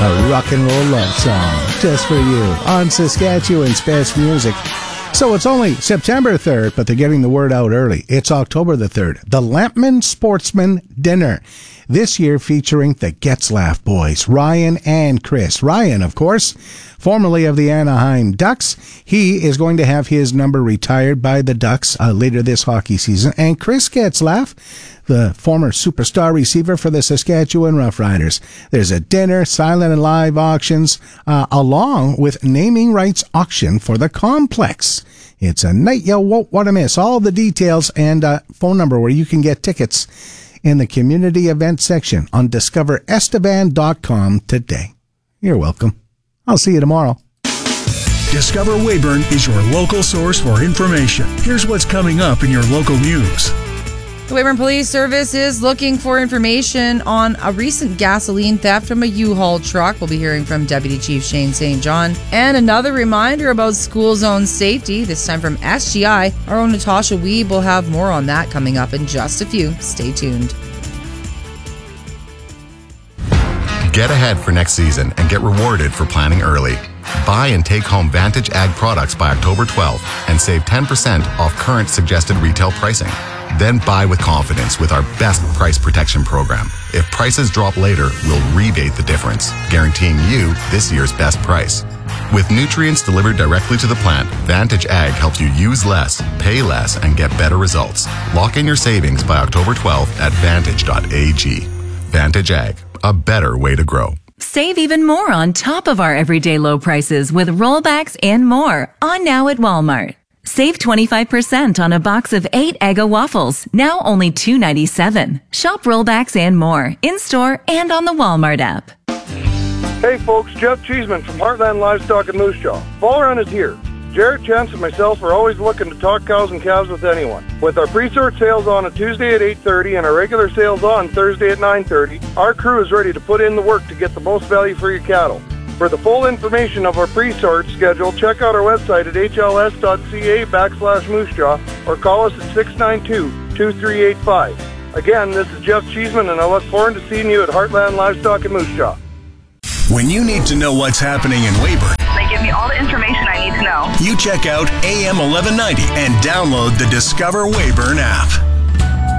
A rock and roll love song just for you on Saskatchewan's best music. So it's only September 3rd, but they're getting the word out early. It's October the 3rd. The Lampman Sportsman Dinner. This year featuring the Getzlaff boys, Ryan and Chris. Ryan, of course, formerly of the Anaheim Ducks. He is going to have his number retired by the Ducks later this hockey season. And Chris Getzlaff, the former superstar receiver for the Saskatchewan Roughriders. There's a dinner, silent and live auctions, along with naming rights auction for the complex. It's a night you won't want to miss. All the details and phone number where you can get tickets in the community event section on discoverestevan.com today. You're welcome. I'll see you tomorrow. Discover Weyburn is your local source for information. Here's what's coming up in your local news. The Weyburn Police Service is looking for information on a recent gasoline theft from a U-Haul truck. We'll be hearing from Deputy Chief Shane St. John. And another reminder about school zone safety, this time from SGI. Our own Natasha Weeb will have more on that coming up in just a few. Stay tuned. Get ahead for next season and get rewarded for planning early. Buy and take home Vantage Ag products by October 12th and save 10% off current suggested retail pricing. Then buy with confidence with our best price protection program. If prices drop later, we'll rebate the difference, guaranteeing you this year's best price. With nutrients delivered directly to the plant, Vantage Ag helps you use less, pay less, and get better results. Lock in your savings by October 12th at vantage.ag. Vantage Ag, a better way to grow. Save even more on top of our everyday low prices with rollbacks and more on now at Walmart. Save 25% on a box of 8 Eggo waffles, now only $2.97. Shop rollbacks and more, in-store and on the Walmart app. Hey folks, Jeff Cheeseman from Heartland Livestock in Moose Jaw. Fall Run is here. Jared, Chance, and myself are always looking to talk cows and calves with anyone. With our pre-sort sales on a Tuesday at 8:30 and our regular sales on Thursday at 9:30, our crew is ready to put in the work to get the most value for your cattle. For the full information of our pre-sort schedule, check out our website at hls.ca/Moose Jaw or call us at 692-2385. Again, this is Jeff Cheeseman, and I look forward to seeing you at Heartland Livestock in Moose Jaw. When you need to know what's happening in Weyburn, they give me all the information I need to know. You check out AM 1190 and download the Discover Weyburn app.